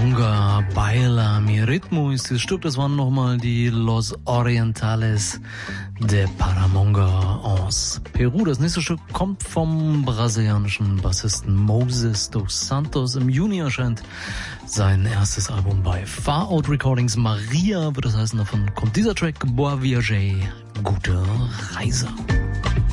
Paramonga, Baila mi ritmo ist dieses Stück. Das waren nochmal die Los Orientales de Paramonga aus Peru. Das nächste Stück kommt vom brasilianischen Bassisten Moses dos Santos. Im Juni erscheint sein erstes Album bei Far Out Recordings. Maria wird das heißen. Davon kommt dieser Track Boa Viagem, gute Reise.